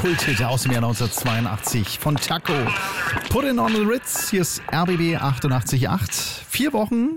Kulthit aus dem Jahr 1982 von Taco. Put it on the Ritz, hier ist RBB 88.8. 4 Wochen,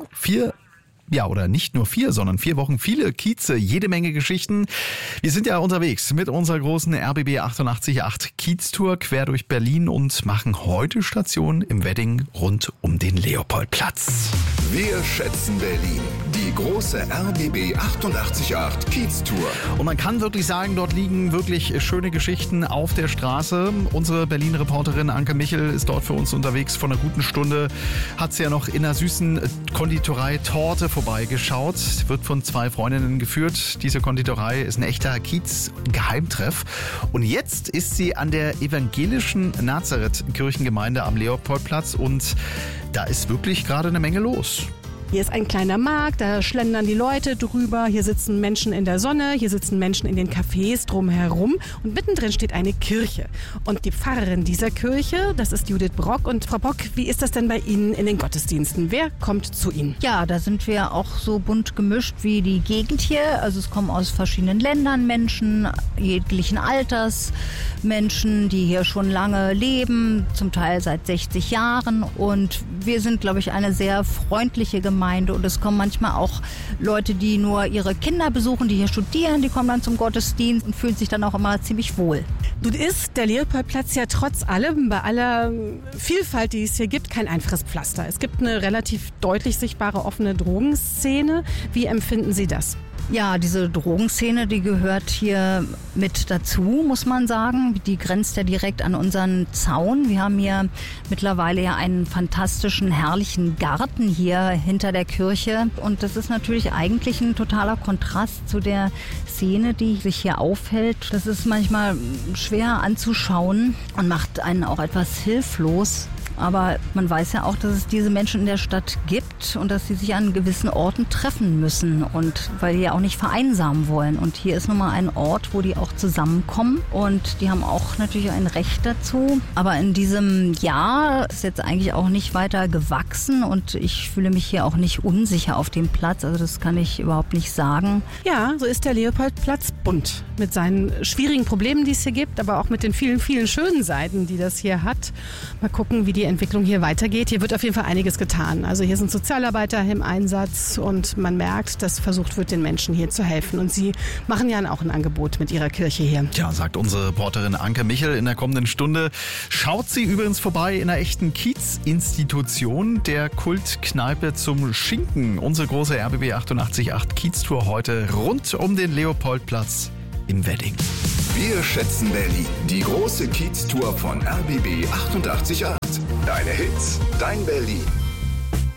oder nicht nur 4, sondern 4 Wochen, viele Kieze, jede Menge Geschichten. Wir sind ja unterwegs mit unserer großen RBB 88.8 Kiez-Tour quer durch Berlin und machen heute Station im Wedding rund um den Leopoldplatz. Wir schätzen Berlin. Die große RBB 88.8 Kiez-Tour. Und man kann wirklich sagen, dort liegen wirklich schöne Geschichten auf der Straße. Unsere Berlin-Reporterin Anke Michel ist dort für uns unterwegs. Vor einer guten Stunde hat sie ja noch in einer süßen Konditorei Torte vorbeigeschaut. Wird von 2 Freundinnen geführt. Diese Konditorei ist ein echter Kiez-Geheimtreff. Und jetzt ist sie an der evangelischen Nazareth-Kirchengemeinde am Leopoldplatz und da ist wirklich gerade eine Menge los. Hier ist ein kleiner Markt, da schlendern die Leute drüber, hier sitzen Menschen in der Sonne, hier sitzen Menschen in den Cafés drumherum und mittendrin steht eine Kirche. Und die Pfarrerin dieser Kirche, das ist Judith Brock. Und Frau Brock, wie ist das denn bei Ihnen in den Gottesdiensten? Wer kommt zu Ihnen? Ja, da sind wir auch so bunt gemischt wie die Gegend hier. Also es kommen aus verschiedenen Ländern Menschen, jeglichen Alters, Menschen, die hier schon lange leben, zum Teil seit 60 Jahren. Und wir sind, glaube ich, eine sehr freundliche Gemeinde. Und es kommen manchmal auch Leute, die nur ihre Kinder besuchen, die hier studieren, die kommen dann zum Gottesdienst und fühlen sich dann auch immer ziemlich wohl. Nun ist der Leopoldplatz ja trotz allem, bei aller Vielfalt, die es hier gibt, kein einfaches Pflaster. Es gibt eine relativ deutlich sichtbare offene Drogenszene. Wie empfinden Sie das? Ja, diese Drogenszene, die gehört hier mit dazu, muss man sagen. Die grenzt ja direkt an unseren Zaun. Wir haben hier mittlerweile ja einen fantastischen, herrlichen Garten hier hinter der Kirche. Und das ist natürlich eigentlich ein totaler Kontrast zu der Szene, die sich hier aufhält. Das ist manchmal schwer anzuschauen und macht einen auch etwas hilflos. Aber man weiß ja auch, dass es diese Menschen in der Stadt gibt und dass sie sich an gewissen Orten treffen müssen und weil die ja auch nicht vereinsamen wollen. Und hier ist nun mal ein Ort, wo die auch zusammenkommen und die haben auch natürlich ein Recht dazu. Aber in diesem Jahr ist jetzt eigentlich auch nicht weiter gewachsen und ich fühle mich hier auch nicht unsicher auf dem Platz. Also das kann ich überhaupt nicht sagen. Ja, so ist der Leopoldplatz bunt mit seinen schwierigen Problemen, die es hier gibt, aber auch mit den vielen, vielen schönen Seiten, die das hier hat. Mal gucken, wie die Entwicklung hier weitergeht. Hier wird auf jeden Fall einiges getan. Also hier sind Sozialarbeiter im Einsatz und man merkt, dass versucht wird, den Menschen hier zu helfen. Und Sie machen ja auch ein Angebot mit Ihrer Kirche hier. Ja, sagt unsere Reporterin Anke Michel in der kommenden Stunde. Schaut sie übrigens vorbei in einer echten Kiez-Institution, der Kultkneipe zum Schinken. Unsere große RBB 88.8 Kiez-Tour heute rund um den Leopoldplatz im Wedding. Wir schätzen Berlin. Die große Kiez-Tour von RBB 88.8. Deine Hits, dein Berlin.